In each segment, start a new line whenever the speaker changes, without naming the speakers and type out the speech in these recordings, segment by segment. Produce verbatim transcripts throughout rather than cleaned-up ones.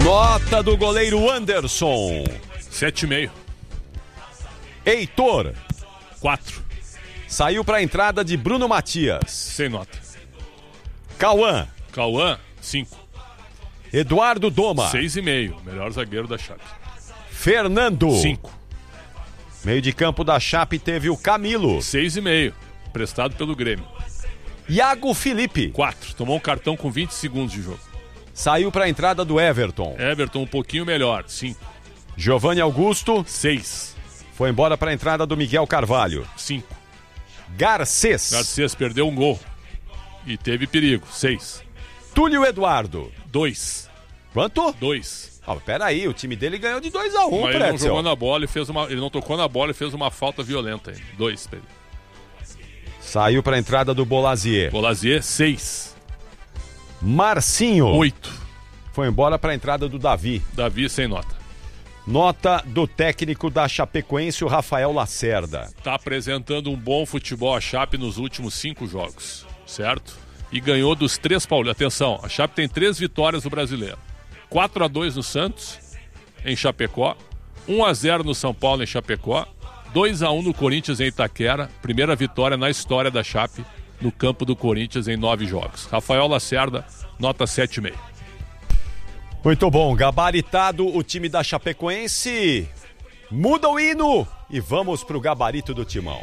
Nota do goleiro Anderson.
Sete e meio.
Heitor.
Quatro.
Saiu para a entrada de Bruno Matias.
Sem nota.
Cauã.
Cauã, cinco.
Eduardo Doma.
Seis e meio. Melhor zagueiro da Chape.
Fernando.
Cinco.
Meio de campo da Chape teve o Camilo.
Seis e meio. Prestado pelo Grêmio.
Iago Felipe.
Quatro. Tomou um cartão com vinte segundos de jogo.
Saiu para a entrada do Everton.
Everton um pouquinho melhor. Cinco.
Giovanni Augusto.
Seis.
Foi embora para a entrada do Miguel Carvalho.
Cinco.
Garcês.
Garcês perdeu um gol. E teve perigo. Seis.
Túlio Eduardo.
Dois.
Quanto?
Dois.
Ah, peraí, o time dele ganhou de dois a um,
Mas ele não
Pretzel.
jogou na bola e fez uma. Ele não tocou na bola e fez uma falta violenta ainda. Dois pra ele.
Saiu para a entrada do Bolazier.
Bolazier, seis.
Marcinho.
Oito.
Foi embora para a entrada do Davi.
Davi sem nota.
Nota do técnico da Chapecoense, o Rafael Lacerda.
Tá apresentando um bom futebol a Chape nos últimos cinco jogos, certo? E ganhou dos três paulistas. Atenção, a Chape tem três vitórias no Brasileiro. quatro a dois no Santos, em Chapecó. um a zero no São Paulo, em Chapecó. dois a um no Corinthians, em Itaquera. Primeira vitória na história da Chape no campo do Corinthians em nove jogos. Rafael Lacerda, nota sete e meio.
Muito bom, gabaritado o time da Chapecoense. Muda o hino e vamos pro gabarito do Timão.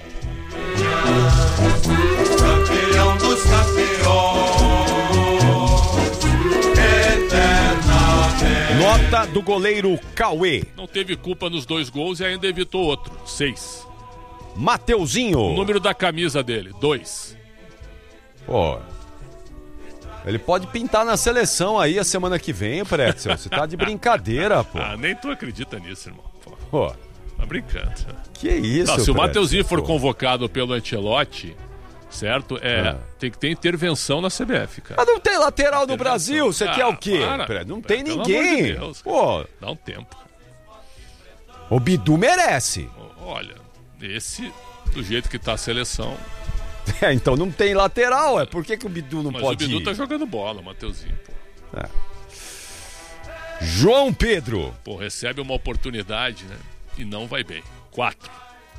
Campeão dos campeões, eternamente.
Nota do goleiro Cauê.
Não teve culpa nos dois gols e ainda evitou outro. Seis.
Mateuzinho.
O número da camisa dele, dois.
Pô, ele pode pintar na seleção aí a semana que vem, Pretzel. Você tá de brincadeira, pô.
Ah, nem tu acredita nisso, irmão. Pô,
Pô,
tá brincando.
que isso,
Não, se o
Pretzel,
Mateuzinho for
pô.
convocado pelo Ancelotti, certo? É,
Ah.
tem que ter intervenção na C B F, cara.
Mas não tem lateral no
Intervenção.
Brasil, você
Ah,
quer o quê?
para,
Pre- Não
Pre-
tem
pelo
ninguém.
amor de Deus, cara.
Pô,
Dá um tempo.
o Bidu merece.
Olha, esse, do jeito que tá a seleção.
É, então não tem lateral, é por que, que o Bidu não
Mas
pode
o Bidu
ir?
tá jogando bola, o Mateuzinho, pô.
João Pedro.
Pô, recebe uma oportunidade, né? E não vai bem. Quatro.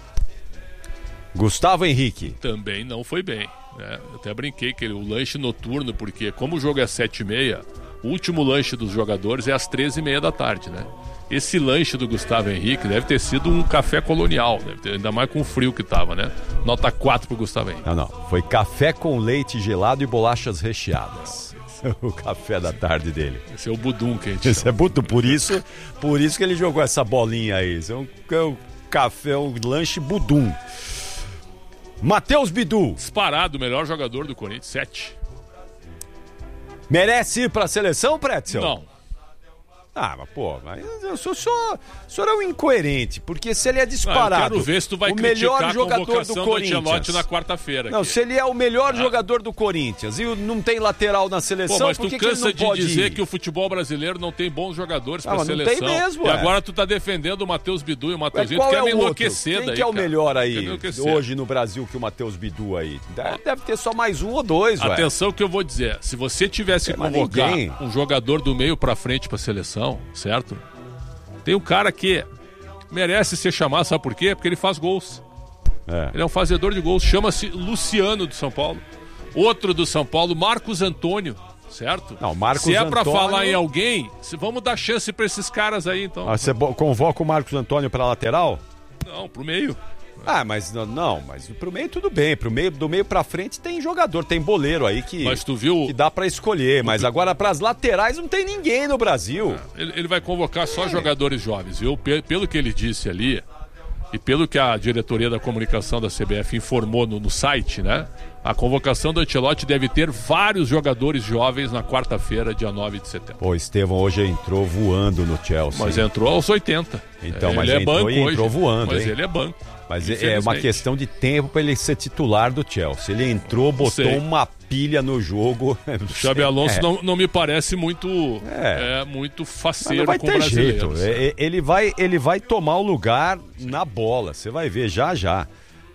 Gustavo Henrique.
Também não foi bem, né? Eu até brinquei que ele, o lanche noturno, porque como o jogo é sete e meia, o último lanche dos jogadores é às treze e meia da tarde, né? Esse lanche do Gustavo Henrique deve ter sido um café colonial, deve ter, ainda mais com o frio que tava, né? Nota quatro pro Gustavo Henrique.
Não, não. Foi café com leite gelado e bolachas recheadas. O café da tarde dele.
Esse é o Budum que a gente
Esse é muito, por isso, por isso que ele jogou essa bolinha aí. Isso é um, é um café, um lanche budum. Matheus Bidu.
disparado, o melhor jogador do Corinthians, sete.
Merece ir pra seleção, Pretzel?
Não.
Ah, mas pô, mas eu sou só. O senhor é um incoerente, porque se ele é
Ah,
disparado.
eu quero ver se tu vai
o
criticar
melhor
a
jogador
convocação
do
do Ancelotti
Corinthians.
na quarta-feira.
Não,
aqui.
se ele é o melhor
Ah.
jogador do Corinthians e não tem lateral na
Pô,
seleção,
mas
por
tu
que, que ele
cansa
não
de
pode
dizer
ir?
que o futebol brasileiro não tem bons jogadores
Ah,
pra
mas não
seleção.
tem mesmo,
e
é.
agora tu tá defendendo o Matheus Bidu e o
Mas
Matheusinho. Tu
qual
quer
é
me
o outro?
enlouquecer
Quem
daí,
que é o
cara.
melhor
Quer me
aí
enlouquecer.
hoje no Brasil que o Matheus Bidu aí? Deve, deve ter só mais um ou dois, ué.
Atenção que eu vou dizer. Se você tivesse que
É, mas
convocar
ninguém.
um jogador do meio pra frente pra seleção, certo? Tem um cara que merece ser chamado, sabe por quê? Porque ele faz gols.
É.
Ele é um fazedor de gols. Chama-se Luciano do São Paulo. Outro do São Paulo, Marcos Antônio, certo?
Não, Marcos
Se é pra
Antônio-
falar em alguém, se- vamos dar chance pra esses caras aí, então.
Ah, você bo- convoca o Marcos Antônio pra lateral?
Não, pro meio.
Ah, mas não, não, mas pro meio tudo bem. Pro meio, do meio pra frente tem jogador, tem boleiro aí que,
Mas tu viu...
que dá pra escolher. Mas agora pras laterais não tem ninguém no Brasil.
Ele, ele vai convocar
É.
só jogadores jovens, viu? Pe- Pelo que ele disse ali, e pelo que a diretoria da comunicação da C B F informou no, no site, né? A convocação do Ancelotti deve ter vários jogadores jovens na quarta-feira, dia nove de setembro.
Pô, Estevão hoje entrou voando no Chelsea.
Mas entrou aos oitenta.
Então,
ele
mas
é
entrou
banco
e entrou
hoje,
voando,
Mas
hein?
ele é banco.
Mas é uma
infelizmente.
questão de tempo pra ele ser titular do Chelsea. Ele entrou, botou
sei.
uma pilha no jogo.
O Xabi Alonso
É.
não, não me parece muito,
É.
é, muito
Mas
faceiro
não vai
com
ter
brasileiros.
jeito. É, é, Ele vai, ele vai tomar o lugar na bola. Você vai ver já já.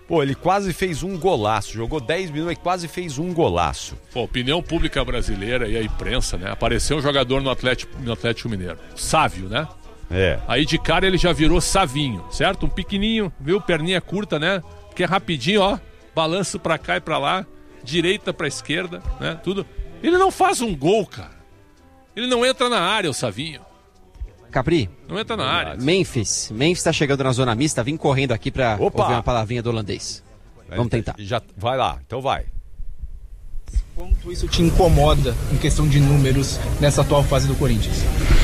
Pô, ele quase fez um golaço, jogou dez minutos e quase fez um golaço.
Pô, opinião pública brasileira e a imprensa, né? Apareceu um jogador no Atlético, no Atlético Mineiro, Sávio, né?
É.
Aí de cara ele já virou Savinho, certo? Um pequenininho, viu? Perninha curta, né? Que é rapidinho, ó, balanço pra cá e pra lá, direita pra esquerda, né? Tudo. Ele não faz um gol, cara. Ele não entra na área, o Savinho.
Capri,
não entra na área.
Memphis, Memphis tá chegando na zona mista, vim correndo aqui pra
Opa.
ouvir uma palavrinha do holandês. Vamos tentar.
Já, vai lá, então vai.
Quanto isso te incomoda em questão de números nessa atual fase do Corinthians?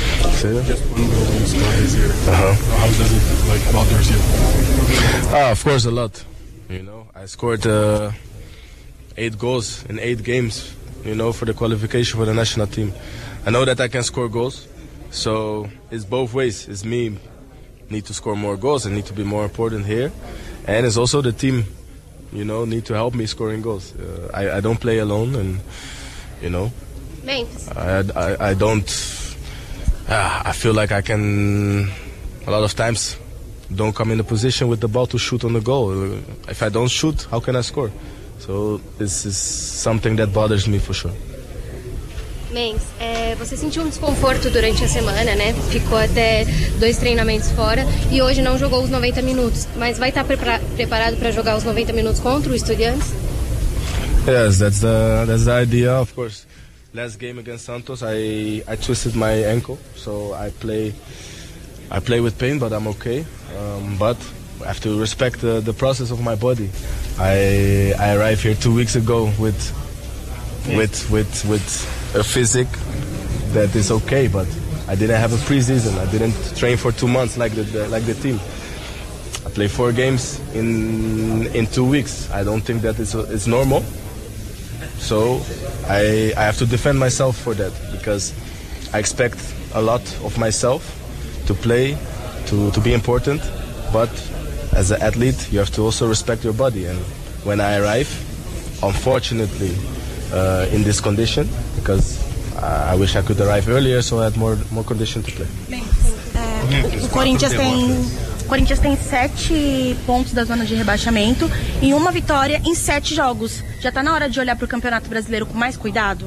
Ah, of course, a lot. You know, I scored uh, eight goals in eight games. You know, for the qualification for the national team. I know that I can score goals, so it's both ways. It's me need to score more goals and need to be more important here, and it's also the team. You know, need to help me scoring goals. Uh, I I don't play alone, and you know,
Memphis.
I I, I don't. Uh, I feel like I can a lot of times don't come in a position with the ball to shoot on the goal. If I don't shoot, how can I score? So this is something that bothers me for sure.
Memphis, é, você sentiu um desconforto durante a semana, né? Ficou até dois treinamentos fora e hoje não jogou os noventa minutos. Mas vai estar prepara- preparado para jogar os noventa minutos contra o Estudiantes?
Yes, that's the that's the idea, of course. Last game against Santos, I I twisted my ankle, so I play I play with pain, but I'm okay. Um, but I have to respect the, the process of my body. I I arrived here two weeks ago with with with with a physique that is okay, but I didn't have a preseason. I didn't train for two months like the, the like the team. I play four games in in two weeks. I don't think that is it's normal. So I I have to defend myself for that because I expect a lot of myself to play, to to be important. But as an athlete, you have to also respect your body. And when I arrive, unfortunately, uh, in this condition, because I wish I could arrive earlier, so I had more more condition to play.
Bem, é, o Corinthians tem, o Corinthians tem sete pontos da zona de rebaixamento e uma vitória em sete jogos. Já está na hora de olhar para o Campeonato Brasileiro com mais cuidado?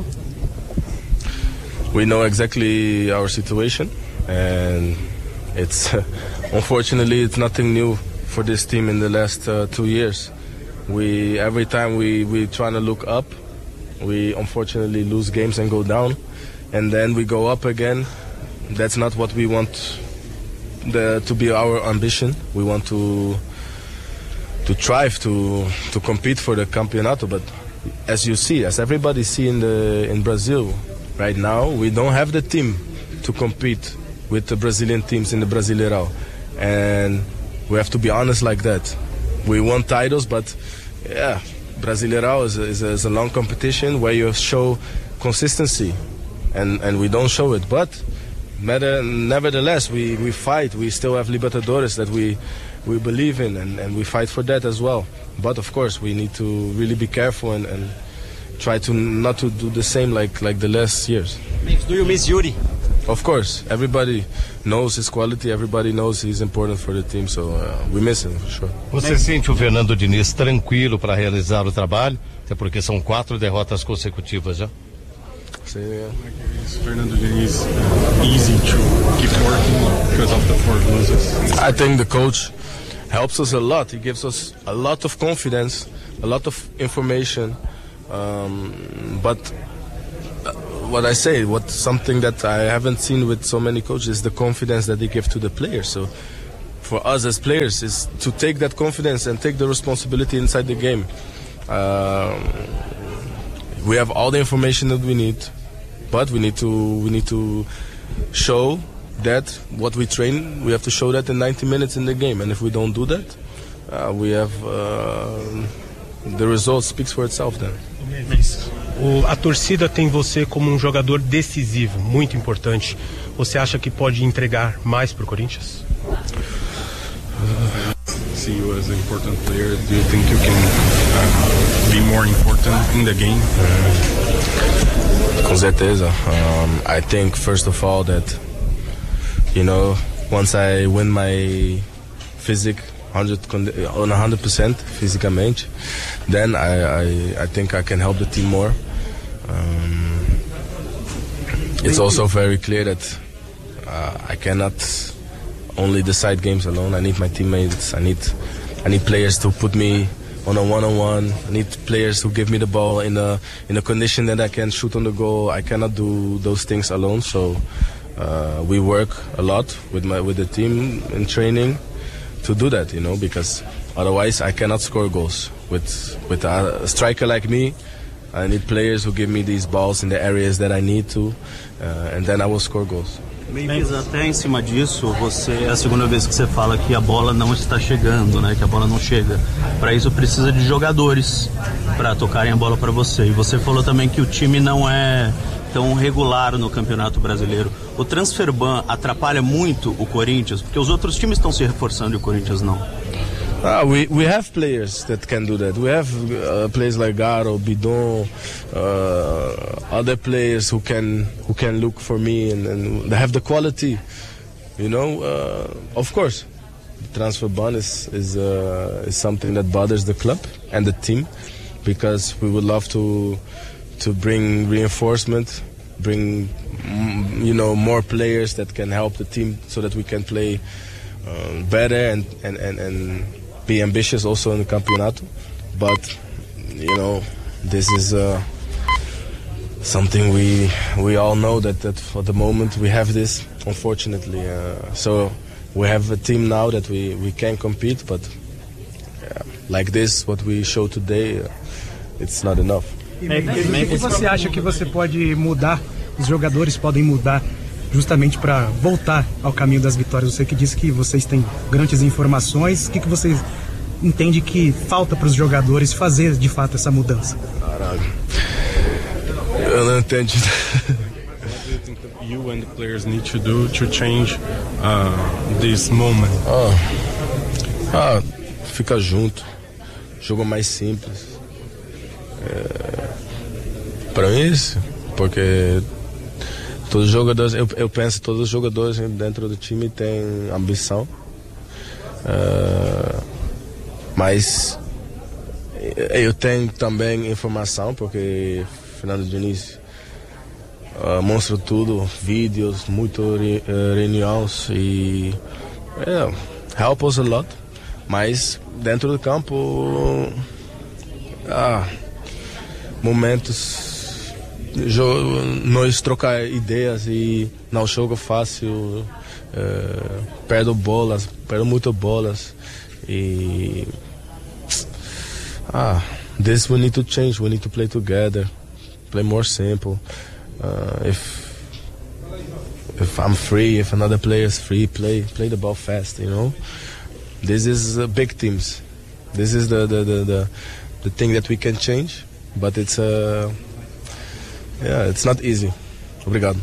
We know exactly our situation, and it's uh, unfortunately it's nothing new for this team in the last uh, two years. We every time we we trying to look up, we unfortunately lose games and go down, and then we go up again. That's not what we want the, to be our ambition. We want to to strive to to compete for the campeonato. But as you see, as everybody see in the in Brazil right now, we don't have the team to compete with the Brazilian teams in the Brasileirão, and we have to be honest like that. We won titles, but yeah, Brasileirão is a, is a, is a long competition where you show consistency, and, and we don't show it. But matter, nevertheless, we, we fight. We still have Libertadores that we we believe in, and, and we fight for that as well. But of course, we need to really be careful and, and try to not to do the same like like the last years.
Do you miss Yuri?
Of course, everybody knows his quality. Everybody knows he's important for the team, so uh, we miss him for sure.
Você sente o Fernando Diniz tranquilo para realizar o trabalho, até porque são quatro derrotas consecutivas já?
So, yeah.
Is Fernando Diniz uh, easy to keep working because of the four losses?
I think the coach helps us a lot. He gives us a lot of confidence, a lot of information, um, but. What I say, what something that I haven't seen with so many coaches is the confidence that they give to the players. So for us as players is to take that confidence and take the responsibility inside the game. Um, we have all the information that we need, but we need to we need to show that what we train, we have to show that in ninety minutes in the game. And if we don't do that, uh, we have uh, the result speaks for itself then.
O, a torcida tem você como um jogador decisivo, muito importante. Você acha que pode entregar mais para o Corinthians?
Uh, see you as an important player. Do you think you can uh, be more important in the game?
Com certeza. Um, I think first of all that, you know, once I win my physique, one hundred percent fisicamente, then I, I, I think I can help the team more. Um, it's also very clear that uh, I cannot only decide games alone. I need my teammates. I need I need players to put me on a one-on-one. I need players who give me the ball in a in a condition that I can shoot on the goal. I cannot do those things alone. So uh, we work a lot with my with the team in training to do that. You know, because otherwise I cannot score goals. With with a striker like me, I need players who give me these balls in the areas that I need to, uh, and then I will score goals.
Memphis, até em cima disso, você é a segunda vez que você fala que a bola não está chegando, né? Que a bola não chega. Para isso precisa de jogadores para tocarem a bola para você. E você falou também que o time não é tão regular no Campeonato Brasileiro. O transfer ban atrapalha muito o Corinthians, porque os outros times estão se reforçando e o Corinthians não.
Ah, we we have players that can do that. We have uh, players like Garo, Bidon, uh, other players who can who can look for me and, and they have the quality. You know, uh, of course, the transfer ban is is, uh, is something that bothers the club and the team, because we would love to to bring reinforcement, bring you know more players that can help the team so that we can play uh, better and and and. and be ambitious also in the campeonato, but you know this is uh, something we we all know that that for the moment we have this, unfortunately. Uh, so we have a team now that we we can compete, but yeah, like this, what we show today, uh, it's not enough.
E o que você acha que você pode mudar? Os jogadores podem mudar justamente para voltar ao caminho das vitórias. Você que disse que vocês têm grandes informações, o que, que vocês entendem que falta para os jogadores fazer de fato essa mudança?
Caralho, eu não entendi.
What do you think that you and the players need to do to change uh, this moment?
Ah, ah, fica junto, jogo mais simples. É, para mim isso, porque todos os jogadores, eu, eu penso que todos os jogadores dentro do time têm ambição, uh, mas eu tenho também informação, porque Fernando Diniz uh, mostra tudo, vídeos, muito re, uh, reuniões e yeah, help us a lot, mas dentro do campo ah, momentos nós trocar ideias e não jogo fácil, uh, perdo bolas, perdo muito bolas e ah, this we need to change, we need to play together, play more simple. Uh, if if I'm free, if another player is free, play play the ball fast, you know. This is uh, big teams. This is the the, the the the thing that we can change, but it's a uh, yeah, it's not easy. Obrigado.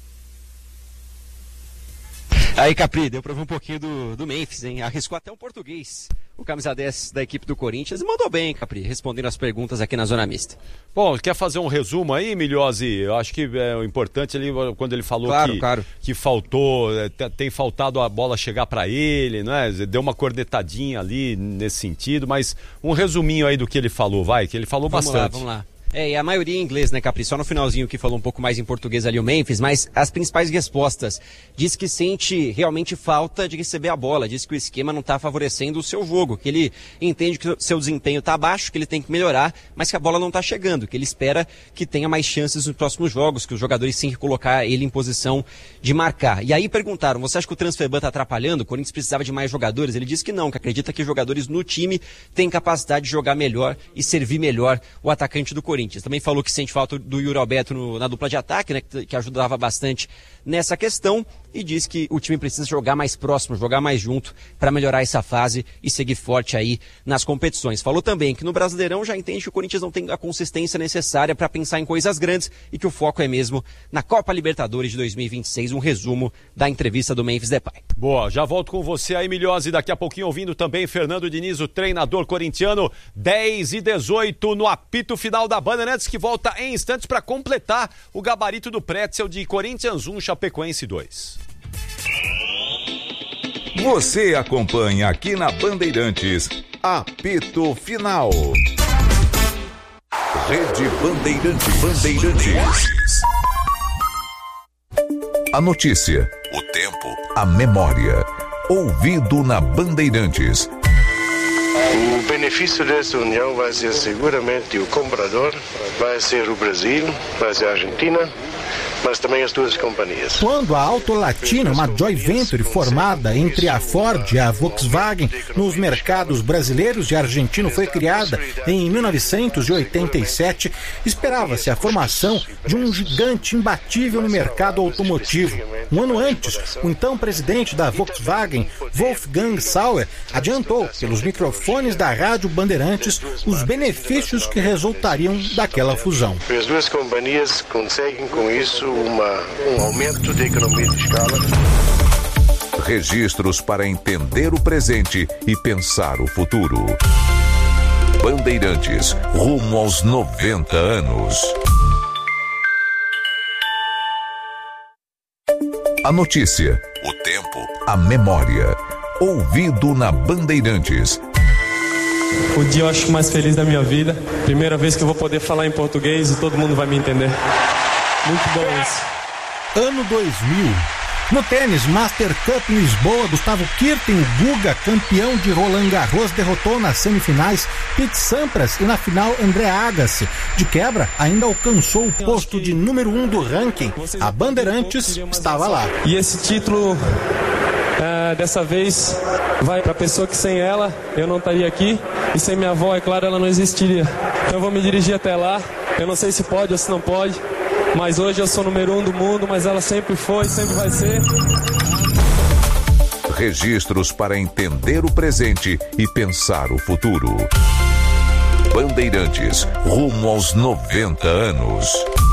Aí, Capri, deu pra ver um pouquinho do, do Memphis, hein? Arriscou até um português, o camisa dez da equipe do Corinthians, e mandou bem, Capri, respondendo as perguntas aqui na Zona Mista.
Bom, quer fazer um resumo aí, Milhose? Eu acho que é o importante ali, quando ele falou
claro,
que,
claro.
que faltou, tem faltado a bola chegar pra ele, né? Deu uma cornetadinha ali nesse sentido, mas um resuminho aí do que ele falou, vai, que ele falou
vamos
bastante.
Vamos lá, vamos lá. É, e a maioria em inglês, né, Capri? Só no finalzinho que falou um pouco mais em português ali o Memphis, mas as principais respostas. Diz que sente realmente falta de receber a bola, diz que o esquema não está favorecendo o seu jogo, que ele entende que o seu desempenho está baixo, que ele tem que melhorar, mas que a bola não está chegando, que ele espera que tenha mais chances nos próximos jogos, que os jogadores têm que colocar ele em posição de marcar. E aí perguntaram, você acha que o transfer ban está atrapalhando? O Corinthians precisava de mais jogadores? Ele disse que não, que acredita que os jogadores no time têm capacidade de jogar melhor e servir melhor o atacante do Corinthians. Também falou que sente falta do Yuri Alberto no, na dupla de ataque, né, que, que ajudava bastante nessa questão, e diz que o time precisa jogar mais próximo, jogar mais junto para melhorar essa fase e seguir forte aí nas competições. Falou também que no Brasileirão já entende que o Corinthians não tem a consistência necessária para pensar em coisas grandes e que o foco é mesmo na Copa Libertadores de dois mil e vinte e seis. Um resumo da entrevista do Memphis Depay.
Boa, já volto com você aí, Milhose, daqui a pouquinho ouvindo também Fernando Diniz, o treinador corintiano. Dez e dezoito no apito final da Bandeirantes, que volta em instantes para completar o gabarito do Pretzel de Corinthians um, Chapecoense dois.
Você acompanha aqui na Bandeirantes, apito final. Rede Bandeirantes. Bandeirantes. A notícia, o tempo, a memória. Ouvido na Bandeirantes.
O benefício dessa união vai ser seguramente o comprador, vai ser o Brasil, vai ser a Argentina, mas também as duas companhias.
Quando a Auto Latina, uma joint venture formada entre a Ford e a Volkswagen nos mercados brasileiros e argentino, foi criada em mil novecentos e oitenta e sete, esperava-se a formação de um gigante imbatível no mercado automotivo. Um ano antes, o então presidente da Volkswagen, Wolfgang Sauer, adiantou pelos microfones da Rádio Bandeirantes os benefícios que resultariam daquela fusão.
As duas companhias conseguem com isso uma, um aumento de economia de escala.
Registros para entender o presente e pensar o futuro. Bandeirantes, rumo aos noventa anos. A notícia, o tempo, a memória. Ouvido na Bandeirantes.
O dia eu acho mais feliz da minha vida. Primeira vez que eu vou poder falar em português e todo mundo vai me entender. Muito bom isso.
Ano dois mil. No tênis, Master Cup em Lisboa, Gustavo Kirten, o Guga, campeão de Roland Garros, derrotou nas semifinais Pete Sampras e na final André Agassi. De quebra, ainda alcançou o posto de número um do ranking. A Bandeirantes estava lá.
E esse título, é, dessa vez, vai para a pessoa que sem ela eu não estaria aqui. E sem minha avó, é claro, ela não existiria. Então eu vou me dirigir até lá. Eu não sei se pode ou se não pode. Mas hoje eu sou número um do mundo, mas ela sempre foi, sempre vai ser.
Registros para entender o presente e pensar o futuro. Bandeirantes, rumo aos noventa anos.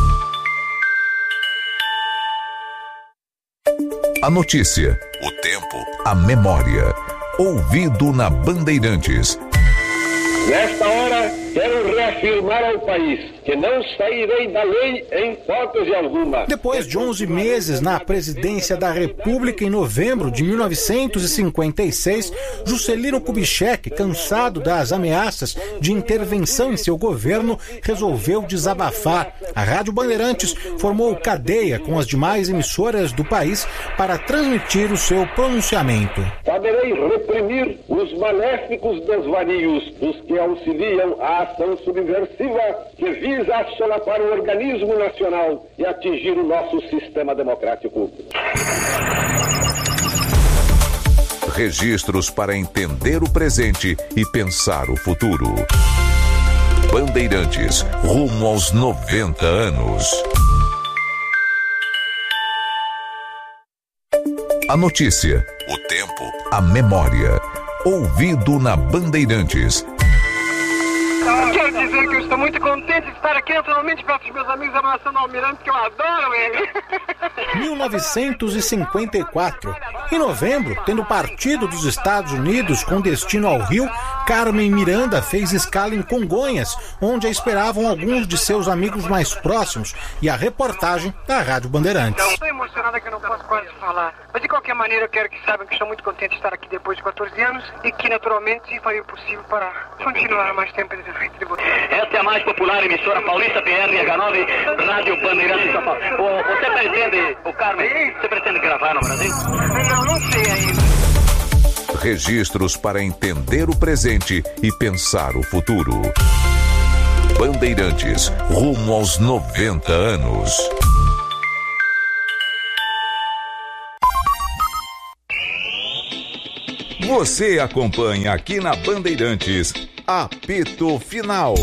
A notícia, o tempo, a memória. Ouvido na Bandeirantes.
Nesta hora, quero reafirmar ao país que não sairei da lei em hipótese alguma.
Depois de onze meses na presidência da República, em novembro de mil novecentos e cinquenta e seis, Juscelino Kubitschek, cansado das ameaças de intervenção em seu governo, resolveu desabafar. A Rádio Bandeirantes formou cadeia com as demais emissoras do país para transmitir o seu pronunciamento.
Saberei reprimir os maléficos desvarios dos que auxiliam a ação subversiva que visa assolapar o organismo nacional e atingir o nosso sistema democrático.
Registros para entender o presente e pensar o futuro. Bandeirantes, rumo aos noventa anos. A notícia, o tempo, a memória. Ouvido na Bandeirantes.
Quero dizer que eu estou muito contente de estar aqui naturalmente perto dos meus amigos abraçando o Almirante, que eu adoro ele.
mil novecentos e cinquenta e quatro. Em novembro, tendo partido dos Estados Unidos com destino ao Rio, Carmen Miranda fez escala em Congonhas, onde a esperavam alguns de seus amigos mais próximos, e a reportagem da Rádio Bandeirantes.
Estou emocionada que eu não posso quase falar. Mas de qualquer maneira eu quero que saibam que estou muito contente de estar aqui depois de quatorze anos e que naturalmente farei o possível para continuar mais tempo de frente de você.
Esta é a mais popular emissora paulista, P R H nove, Rádio Bandeirantes de São Paulo. O, você pretende, o Carmen, você pretende gravar no Brasil?
Não, não sei ainda.
Registros para entender o presente e pensar o futuro. Bandeirantes, rumo aos noventa anos. Você acompanha aqui na Bandeirantes, apito final.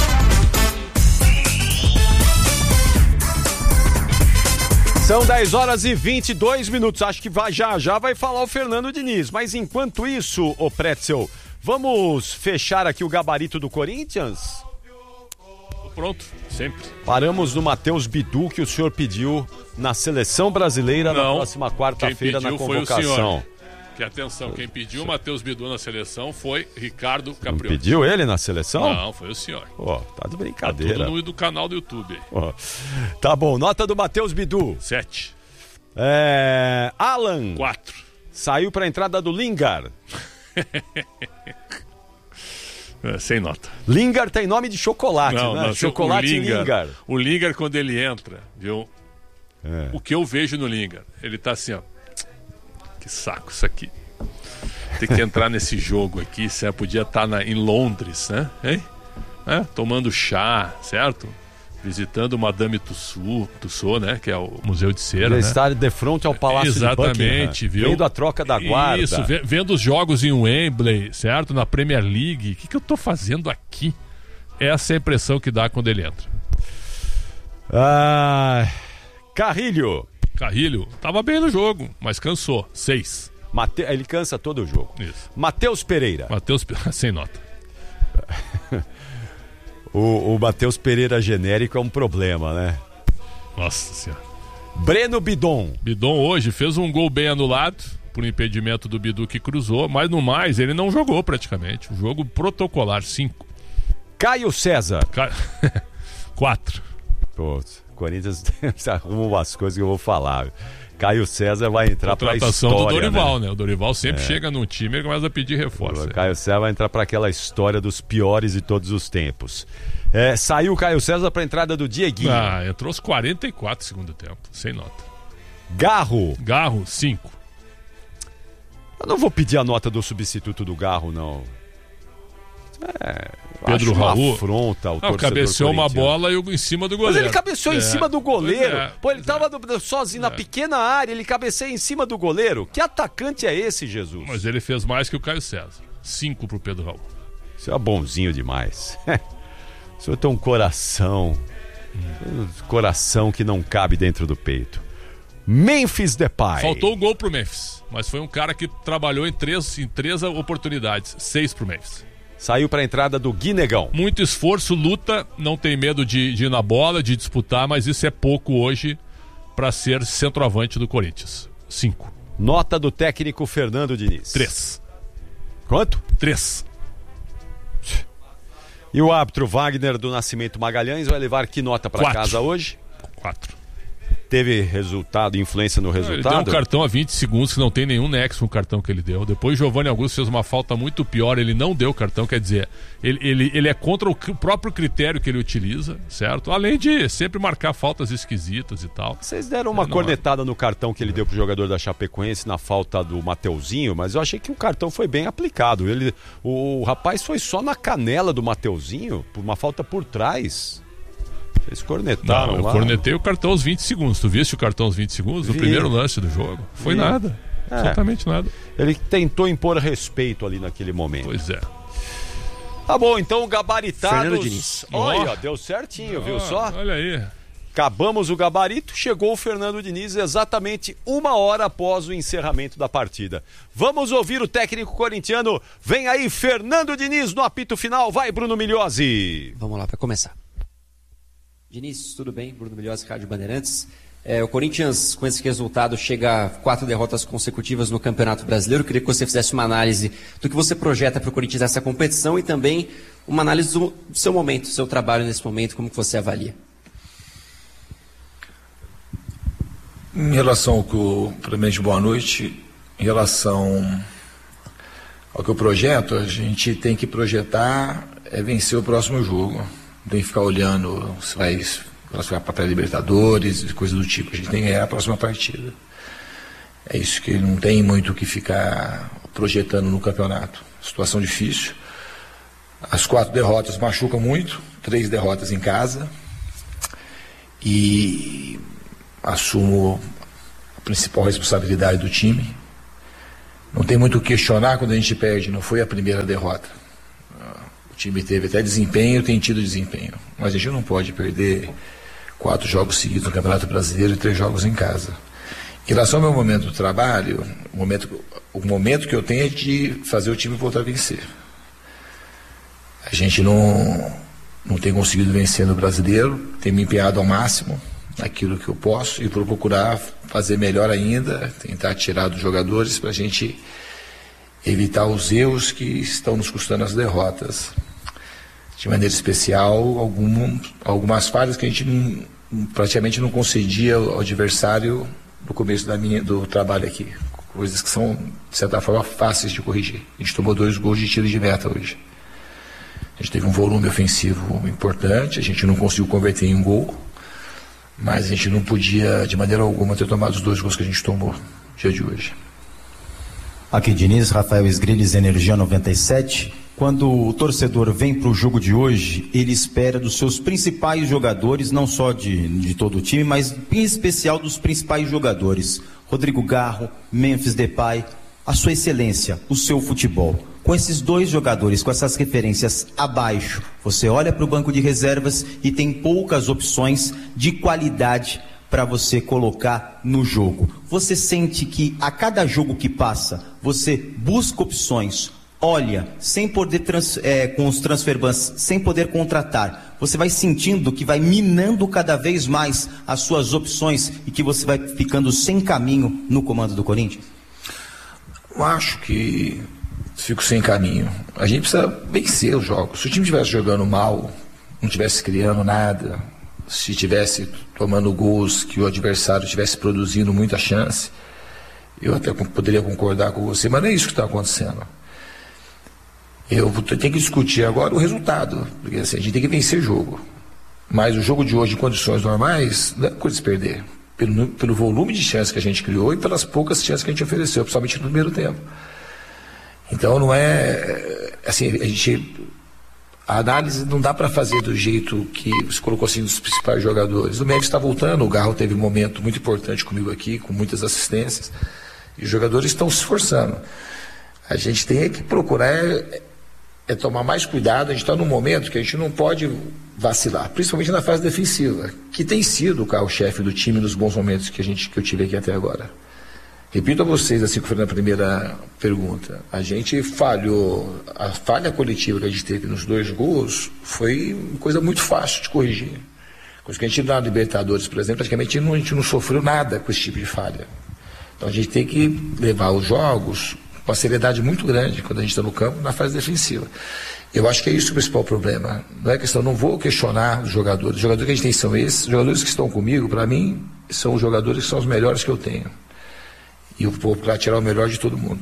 São dez horas e vinte e dois minutos. Acho que vai, já já vai falar o Fernando Diniz. Mas enquanto isso, ô Pretzel, vamos fechar aqui o gabarito do Corinthians?
Pronto, sempre.
Paramos no Matheus Bidu, que o senhor pediu na seleção brasileira. Não, na próxima quarta-feira na convocação.
Que atenção, quem pediu o Matheus Bidu na seleção foi Ricardo Caprioli.
Pediu ele na seleção?
Não, foi o senhor.
Ó, oh, tá de brincadeira.
Tá tudo no do canal do YouTube.
Oh. Tá bom, nota do Matheus Bidu.
Sete.
É... Alan.
Quatro.
Saiu para a entrada do Lingard.
É, sem nota.
Lingard tem nome de chocolate,
não,
né?
Não,
chocolate
o Lingard,
Lingard.
O Lingard, quando ele entra, viu?
É.
O que eu vejo no Lingard, ele tá assim, ó. Que saco isso aqui. Tem que entrar nesse jogo aqui, você podia estar tá em Londres, né? Hein? É, tomando chá, certo? Visitando Madame Tussauds, Tussauds, né? Que é o Museu de Cera,
Ele
né?
está de frente ao Palácio
Exatamente,
de Buckingham.
viu?
Vendo a troca da guarda.
Isso, vendo os jogos em Wembley, certo? Na Premier League. O que, que eu tô fazendo aqui? Essa é a impressão que dá quando ele entra.
Ah, Carrilho.
Carrilho, tava bem no jogo, mas cansou. Seis.
Mate... Ele cansa todo o jogo.
Isso.
Matheus Pereira.
Matheus Pereira, sem nota.
o o Matheus Pereira genérico é um problema, né?
Nossa Senhora.
Breno Bidon.
Bidon hoje fez um gol bem anulado por impedimento do Bidu que cruzou, mas no mais ele não jogou praticamente. Um jogo protocolar, cinco.
Caio César.
Ca... Quatro.
Pô, Corinthians arruma umas coisas que eu vou falar. Caio César vai entrar para a história.
Contratação do Dorival,
né?
né? O Dorival sempre
é.
chega num time e começa a pedir reforço.
O Caio César vai entrar para aquela história dos piores de todos os tempos. É, saiu o Caio César para a entrada do Dieguinho.
Ah, entrou aos quarenta e quatro segundo tempo, sem nota.
Garro.
Garro, cinco.
Eu não vou pedir a nota do substituto do Garro, não. É,
Pedro
acho uma
Raul.
afronta ao
não, cabeceou uma bola e eu em cima do goleiro.
Mas ele cabeceou
é.
em cima do goleiro.
É.
Pô, ele tava do, sozinho é. na pequena área, ele cabeceia em cima do goleiro. Que atacante é esse, Jesus?
Mas ele fez mais que o Caio César. Cinco pro Pedro Raul.
Isso é bonzinho demais. O senhor tem um coração. Hum. Um coração que não cabe dentro do peito. Memphis Depay.
Faltou o gol pro Memphis, mas foi um cara que trabalhou em três, em três oportunidades. Seis pro Memphis.
Saiu para a entrada do Guinegão.
Muito esforço, luta, não tem medo de, de ir na bola, de disputar, mas isso é pouco hoje para ser centroavante do Corinthians. Cinco.
Nota do técnico Fernando Diniz.
Três.
Quanto?
Três.
E o árbitro Wagner do Nascimento Magalhães vai levar que nota para casa hoje?
Quatro.
Teve resultado, influência no resultado?
Ele deu um cartão a vinte segundos que não tem nenhum nexo com o cartão que ele deu. Depois o Giovanni Augusto fez uma falta muito pior, ele não deu o cartão, quer dizer, ele, ele, ele é contra o próprio critério que ele utiliza, certo? Além de sempre marcar faltas esquisitas e tal.
Vocês deram uma
é,
cornetada no cartão que ele deu pro jogador da Chapecoense na falta do Mateuzinho, mas eu achei que o cartão foi bem aplicado. Ele, o, o rapaz foi só na canela do Mateuzinho, por uma falta por trás. Eles cornetaram
não, eu
lá.
cornetei o cartão aos vinte segundos. Tu viste o cartão aos vinte segundos? No
Vi.
primeiro lance do jogo? Foi Vi. nada. É. Absolutamente nada.
Ele tentou impor respeito ali naquele momento.
Pois é.
Tá bom, então gabaritados.
Fernando Diniz.
Olha, oh. deu certinho, oh, viu só?
Olha aí.
Acabamos o gabarito, chegou o Fernando Diniz exatamente uma hora após o encerramento da partida. Vamos ouvir o técnico corintiano. Vem aí, Fernando Diniz no apito final. Vai, Bruno Migliozzi.
Vamos lá, para começar. Diniz, tudo bem? Bruno Migliozzi, Rádio Bandeirantes. É, o Corinthians, com esse resultado, chega a quatro derrotas consecutivas no Campeonato Brasileiro. Eu queria que você fizesse uma análise do que você projeta para o Corinthians nessa competição e também uma análise do seu momento, do seu trabalho nesse momento, como que você avalia.
Em relação ao que o... Primeiramente, boa noite. Em relação ao que eu projeto, a gente tem que projetar é vencer o próximo jogo. Tem que ficar olhando se vai classificar para a Libertadores e coisas do tipo. A gente tem que ganhar a próxima partida. É isso, que não tem muito o que ficar projetando no campeonato. Situação difícil. As quatro derrotas machucam muito. Três derrotas em casa. E assumo a principal responsabilidade do time. Não tem muito o que questionar quando a gente perde. Não foi a primeira derrota. O time teve até desempenho, tem tido desempenho. Mas a gente não pode perder quatro jogos seguidos no Campeonato Brasileiro e três jogos em casa. Em relação ao meu momento do trabalho, o momento, o momento que eu tenho é de fazer o time voltar a vencer. A gente não, não tem conseguido vencer no Brasileiro, tem me empenhado ao máximo naquilo que eu posso e vou procurar fazer melhor ainda, tentar tirar dos jogadores para a gente evitar os erros que estão nos custando as derrotas. De maneira especial, algum, algumas falhas que a gente não, praticamente não concedia ao adversário no começo da minha, do trabalho aqui. coisas que são, de certa forma, fáceis de corrigir. A gente tomou dois gols de tiro de meta hoje. A gente teve um volume ofensivo importante, a gente não conseguiu converter em um gol, mas a gente não podia, de maneira alguma, ter tomado os dois gols que a gente tomou no dia de hoje.
Aqui, Diniz, Rafael Esgrilles, Energia noventa e sete. Quando o torcedor vem para o jogo de hoje, ele espera dos seus principais jogadores, não só de, de todo o time, mas em especial dos principais jogadores. Rodrigo Garro, Memphis Depay, a sua excelência, o seu futebol. Com esses dois jogadores, com essas referências abaixo, você olha para o banco de reservas e tem poucas opções de qualidade para você colocar no jogo. Você sente que a cada jogo que passa, você busca opções, olha, sem poder trans, é, com os transferbans, sem poder contratar, você vai sentindo que vai minando cada vez mais as suas opções e que você vai ficando sem caminho no comando do Corinthians?
Eu acho que fico sem caminho. A gente precisa vencer os jogos. Se o time estivesse jogando mal, não estivesse criando nada, se estivesse tomando gols que o adversário estivesse produzindo muita chance, eu até poderia concordar com você, mas não é isso que está acontecendo. Eu tenho que discutir agora o resultado, porque assim, a gente tem que vencer o jogo. Mas o jogo de hoje, em condições normais, não é coisa de se perder. Pelo, pelo volume de chances que a gente criou e pelas poucas chances que a gente ofereceu, principalmente no primeiro tempo. Então não é... Assim, a gente... A análise não dá para fazer do jeito que você colocou assim dos principais jogadores. O Memphis está voltando, o Garro teve um momento muito importante comigo aqui, com muitas assistências, e os jogadores estão se esforçando. A gente tem que procurar é, é tomar mais cuidado. A gente está num momento que a gente não pode vacilar, principalmente na fase defensiva, que tem sido o carro-chefe do time nos bons momentos que, a gente, que eu tive aqui até agora. Repito a vocês, assim que foi na primeira pergunta, a gente falhou, a falha coletiva que a gente teve nos dois gols foi uma coisa muito fácil de corrigir. Coisa que a gente na Libertadores, por exemplo, praticamente não, a gente não sofreu nada com esse tipo de falha. Então a gente tem que levar os jogos com uma seriedade muito grande quando a gente está no campo, na fase defensiva. Eu acho que é isso o principal problema. Não é questão, não vou questionar os jogadores. Os jogadores que a gente tem são esses. Os jogadores que estão comigo, para mim, são os jogadores que são os melhores que eu tenho. E eu vou para tirar o melhor de todo mundo.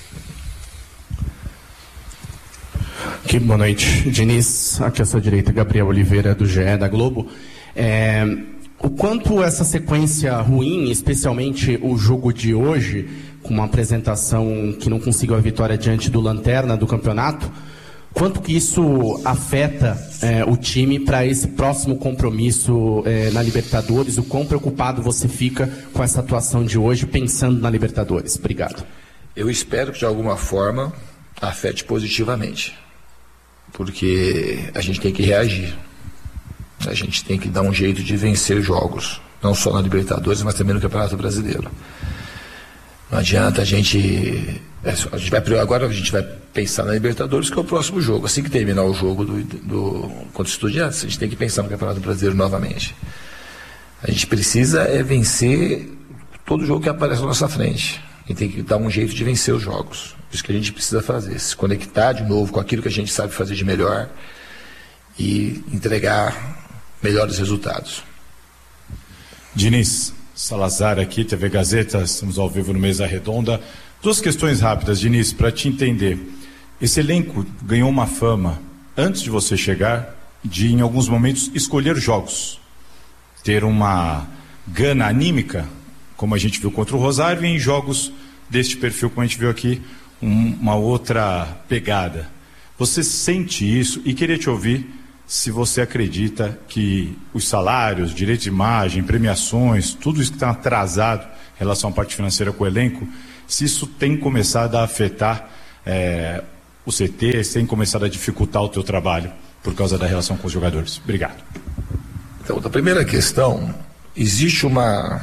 Aqui, boa noite, Diniz. Aqui à sua direita, Gabriel Oliveira, do G E, da Globo. É, o quanto essa sequência ruim, especialmente o jogo de hoje, com uma apresentação que não conseguiu a vitória diante do Lanterna do campeonato, quanto que isso afeta é, o time para esse próximo compromisso é, na Libertadores? O quão preocupado você fica com essa atuação de hoje, pensando na Libertadores? Obrigado.
Eu espero que de alguma forma afete positivamente, porque a gente tem que reagir. A gente tem que dar um jeito de vencer jogos, não só na Libertadores, mas também no Campeonato Brasileiro. Não adianta a gente... A gente vai, agora a gente vai pensar na Libertadores, que é o próximo jogo. Assim que terminar o jogo do, do, contra os Estudiantes, a gente tem que pensar no Campeonato Brasileiro novamente. A gente precisa é vencer todo jogo que aparece na nossa frente. E tem que dar um jeito de vencer os jogos. Isso que a gente precisa fazer. Se conectar de novo com aquilo que a gente sabe fazer de melhor e entregar melhores resultados.
Diniz, Salazar aqui, T V Gazeta, estamos ao vivo no Mesa Redonda. Duas questões rápidas, Diniz, para te entender. Esse elenco ganhou uma fama, antes de você chegar, de em alguns momentos escolher jogos. Ter uma gana anímica, como a gente viu contra o Rosário, e em jogos deste perfil, como a gente viu aqui, um, uma outra pegada. Você sente isso e queria te ouvir se você acredita que os salários, direitos de imagem, premiações, tudo isso que está atrasado em relação à parte financeira com o elenco, se isso tem começado a afetar é, o C T, se tem começado a dificultar o teu trabalho por causa da relação com os jogadores. Obrigado.
Então, da primeira questão, existe uma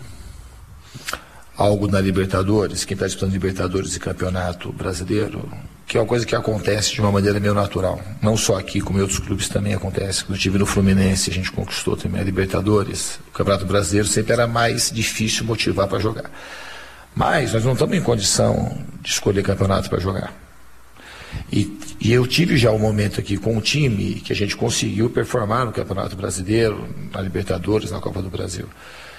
algo na Libertadores, quem está disputando Libertadores e Campeonato Brasileiro, que é uma coisa que acontece de uma maneira meio natural. Não só aqui, como em outros clubes também acontece. Quando eu estive no Fluminense, a gente conquistou também a Libertadores. O Campeonato Brasileiro sempre era mais difícil motivar para jogar. Mas nós não estamos em condição de escolher campeonato para jogar. E, e eu tive já um momento aqui com o time que a gente conseguiu performar no Campeonato Brasileiro, na Libertadores, na Copa do Brasil.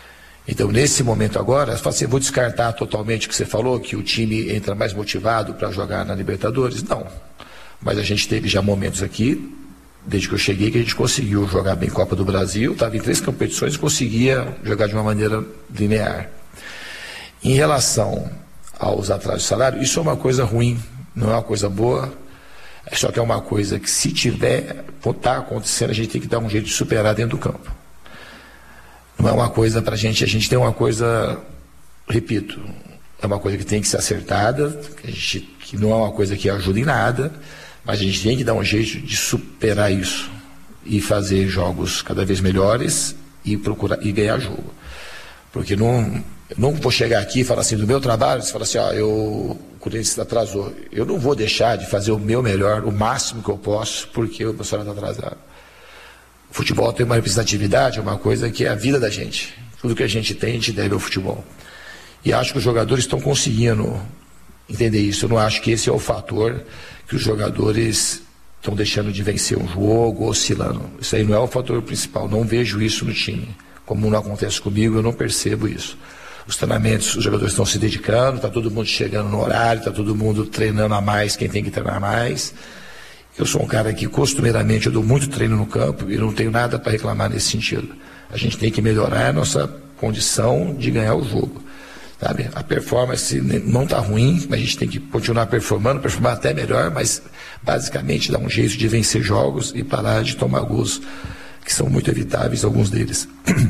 Então, nesse momento agora, eu falo assim, vou descartar totalmente o que você falou, que o time entra mais motivado para jogar na Libertadores. Não. Mas a gente teve já momentos aqui, desde que eu cheguei, que a gente conseguiu jogar bem Copa do Brasil, estava em três competições e conseguia jogar de uma maneira linear. Em relação aos atrasos de salário, isso é uma coisa ruim, não é uma coisa boa, só que é uma coisa que, se tiver, está acontecendo, a gente tem que dar um jeito de superar dentro do campo. Não é uma coisa para a gente, a gente tem uma coisa, repito, é uma coisa que tem que ser acertada, que, a gente, que não é uma coisa que ajuda em nada, mas a gente tem que dar um jeito de superar isso e fazer jogos cada vez melhores e procurar e ganhar jogo. Porque não, não vou chegar aqui e falar assim, do meu trabalho, você fala assim, ó, eu, o Corinthians atrasou. Eu não vou deixar de fazer o meu melhor, o máximo que eu posso, porque o pessoal está atrasado. O futebol tem uma representatividade, é uma coisa que é a vida da gente. Tudo que a gente tem, a gente deve ao futebol. E acho que os jogadores estão conseguindo entender isso. Eu não acho que esse é o fator que os jogadores estão deixando de vencer um jogo, oscilando. Isso aí não é o fator principal. Não vejo isso no time. Como não acontece comigo, eu não percebo isso. Os treinamentos, os jogadores estão se dedicando, está todo mundo chegando no horário, está todo mundo treinando a mais, quem tem que treinar mais. Eu sou um cara que, costumeiramente, eu dou muito treino no campo e não tenho nada para reclamar nesse sentido. A gente tem que melhorar a nossa condição de ganhar o jogo. Sabe? A performance não está ruim, mas a gente tem que continuar performando, performar até melhor, mas basicamente dar um jeito de vencer jogos e parar de tomar gols, que são muito evitáveis, alguns deles.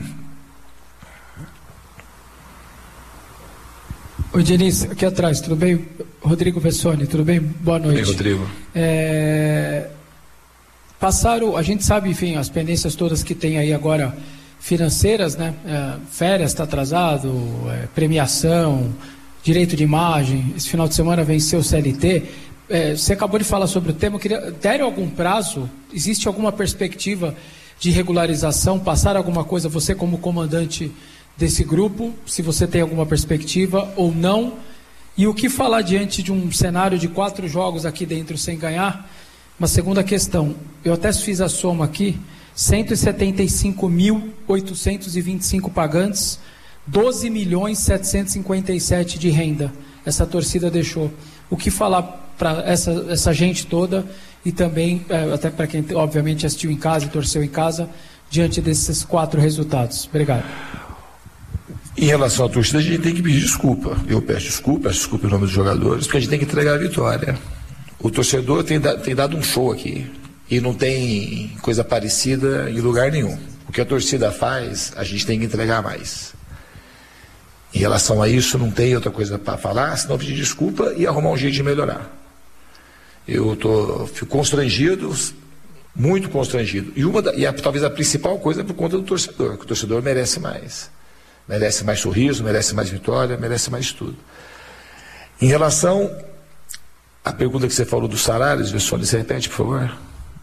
Oi, Diniz, aqui atrás, tudo bem? Rodrigo Vessoni, tudo bem? Boa noite.
Oi, Rodrigo.
É... Passaram, a gente sabe, enfim, as pendências todas que tem aí agora financeiras, né? É, férias está atrasado, é, premiação, direito de imagem, esse final de semana venceu o C L T. É, você acabou de falar sobre o tema, eu queria, deram algum prazo? Existe alguma perspectiva de regularização? Passar alguma coisa, você como comandante desse grupo, se você tem alguma perspectiva ou não? E o que falar diante de um cenário de quatro jogos aqui dentro sem ganhar? Uma segunda questão, eu até fiz a soma aqui, cento e setenta e cinco mil oitocentos e vinte e cinco pagantes, doze milhões setecentos e cinquenta e sete de renda, essa torcida deixou. O que falar para essa, essa gente toda e também, é, até para quem obviamente assistiu em casa e torceu em casa, diante desses quatro resultados? Obrigado.
Em relação à torcida, a gente tem que pedir desculpa. Eu peço desculpa, peço desculpa em nome dos jogadores, porque a gente tem que entregar a vitória. O torcedor tem, da, tem dado um show aqui e não tem coisa parecida em lugar nenhum. O que a torcida faz, a gente tem que entregar mais. Em relação a isso, não tem outra coisa para falar, senão pedir desculpa e arrumar um jeito de melhorar. Eu tô, fico constrangido, muito constrangido. E, uma da, e a, talvez a principal coisa é por conta do torcedor, que o torcedor merece mais. Merece mais sorriso, merece mais vitória, merece mais tudo. Em relação à pergunta que você falou dos salários, Vessoni, você repete, por favor?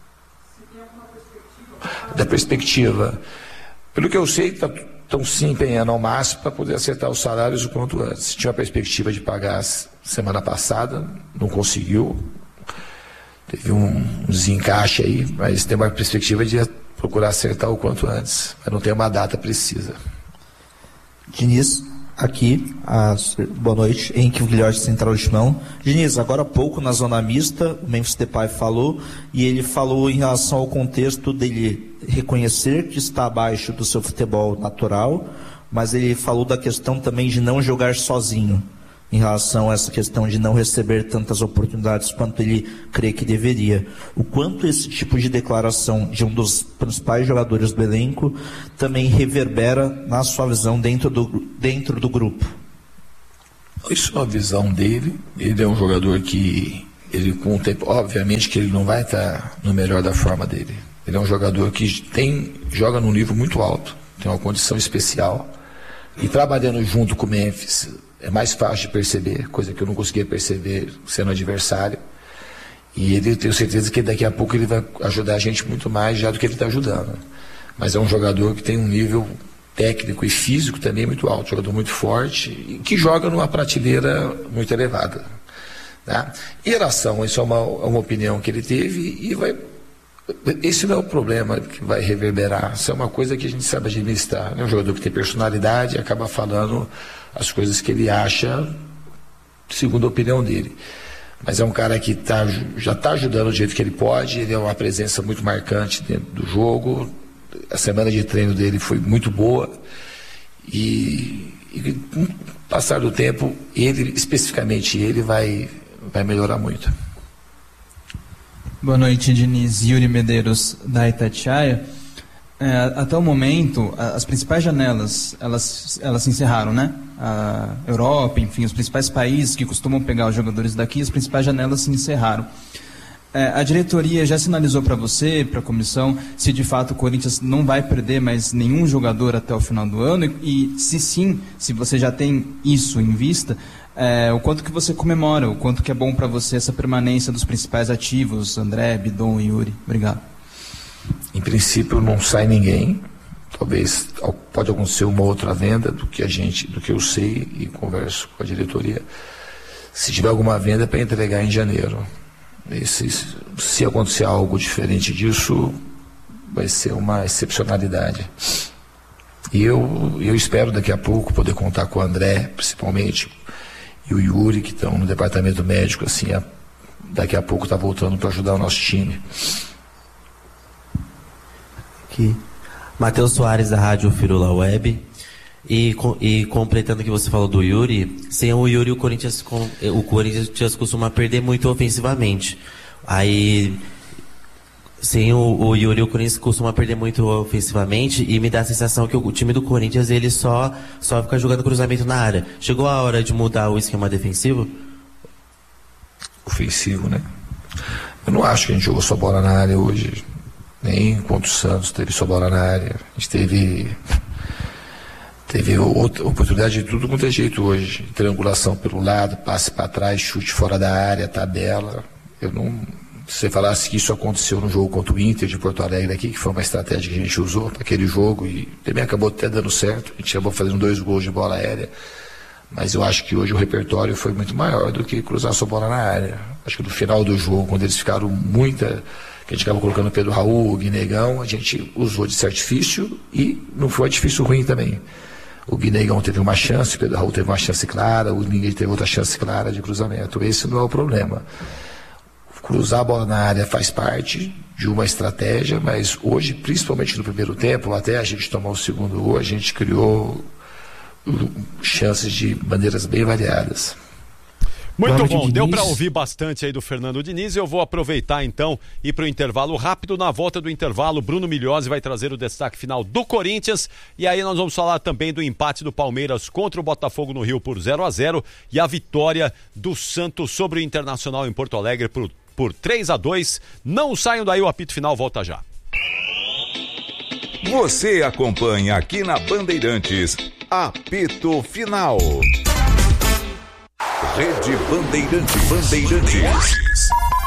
Da perspectiva. Pelo que eu sei, estão se empenhando ao máximo para poder acertar os salários o quanto antes. Tinha a perspectiva de pagar semana passada, não conseguiu. Teve um desencaixe aí, mas tem uma perspectiva de procurar acertar o quanto antes. Mas não tem uma data precisa.
Diniz, aqui, as, boa noite, Henrique Guilherme, Central de Timão. Diniz, agora há pouco na zona mista, o Memphis Depay falou, e ele falou em relação ao contexto dele reconhecer que está abaixo do seu futebol natural, mas ele falou da questão também de não jogar sozinho, em relação a essa questão de não receber tantas oportunidades quanto ele crê que deveria. O quanto esse tipo de declaração de um dos principais jogadores do elenco também reverbera na sua visão dentro do, dentro do grupo?
Isso é a visão dele. Ele é um jogador que, ele com o tempo, obviamente que ele não vai estar no melhor da forma dele. Ele é um jogador que tem, joga num nível muito alto, tem uma condição especial. E trabalhando junto com o Memphis, é mais fácil de perceber, coisa que eu não conseguia perceber sendo adversário. E ele, tenho certeza que daqui a pouco ele vai ajudar a gente muito mais já do que ele está ajudando. Mas é um jogador que tem um nível técnico e físico também muito alto, jogador muito forte e que joga numa prateleira muito elevada. Tá? Em relação, isso é uma, uma opinião que ele teve e vai, esse não é o problema que vai reverberar. Isso é uma coisa que a gente sabe administrar. É um jogador que tem personalidade e acaba falando as coisas que ele acha segundo a opinião dele. Mas é um cara que tá, já está ajudando do jeito que ele pode. Ele é uma presença muito marcante dentro do jogo. A semana de treino dele foi muito boa. E, e com o passar do tempo, ele, especificamente ele, vai, vai melhorar muito.
Boa noite, Diniz. Yuri Medeiros, da Itatiaia. É, até o momento, as principais janelas, elas, elas se encerraram, né? A Europa, enfim, os principais países que costumam pegar os jogadores daqui, as principais janelas se encerraram. É, a diretoria já sinalizou para você, para a comissão, se de fato o Corinthians não vai perder mais nenhum jogador até o final do ano, e, e se sim, se você já tem isso em vista, é, o quanto que você comemora, o quanto que é bom para você essa permanência dos principais ativos, André, Bidon e Yuri. Obrigado.
Em princípio não sai ninguém, talvez pode acontecer uma outra venda do que a gente, do que eu sei e converso com a diretoria. Se tiver alguma venda é para entregar em janeiro. Esse, se acontecer algo diferente disso, vai ser uma excepcionalidade. E eu, eu espero daqui a pouco poder contar com o André, principalmente, e o Yuri, que estão no departamento médico, assim, a, daqui a pouco está voltando para ajudar o nosso time.
Aqui. Matheus Soares, da Rádio Firula Web. E, e completando o que você falou do Yuri, sem o Yuri o Corinthians, o Corinthians costuma perder muito ofensivamente. Aí, sem o, o Yuri o Corinthians costuma perder muito ofensivamente e me dá a sensação que o time do Corinthians ele só, só fica jogando cruzamento na área. Chegou a hora de mudar o esquema defensivo?
Ofensivo, né? Eu não acho que a gente jogou só bola na área hoje. Nem contra o Santos teve só bola na área. A gente teve... Teve outra oportunidade de tudo quanto é jeito hoje. Triangulação pelo lado, passe para trás, chute fora da área, tabela. Eu não... Se você falasse que isso aconteceu no jogo contra o Inter de Porto Alegre aqui, que foi uma estratégia que a gente usou para aquele jogo e também acabou até dando certo. A gente acabou fazendo dois gols de bola aérea. Mas eu acho que hoje o repertório foi muito maior do que cruzar sua bola na área. Acho que no final do jogo, quando eles ficaram muita... que a gente acabou colocando o Pedro Raul, o Guinegão, a gente usou de artifício e não foi um artifício ruim também. O Guinegão teve uma chance, o Pedro Raul teve uma chance clara, o Ninguém teve outra chance clara de cruzamento. Esse não é o problema. Cruzar a bola na área faz parte de uma estratégia, mas hoje, principalmente no primeiro tempo, até a gente tomar o segundo gol, a gente criou chances de maneiras bem variadas.
Muito
Boa noite,
bom, deu
Diniz.
para ouvir bastante aí do Fernando Diniz. Eu vou aproveitar então e ir para o intervalo rápido. Na volta do intervalo, Bruno Milhozzi vai trazer o destaque final do Corinthians. E aí nós vamos falar também do empate do Palmeiras contra o Botafogo no Rio por zero a zero e a vitória do Santos sobre o Internacional em Porto Alegre por, por três a dois. Não saiam daí, o apito final volta já.
Você acompanha aqui na Bandeirantes, apito final. Rede Bandeirantes. Bandeirantes.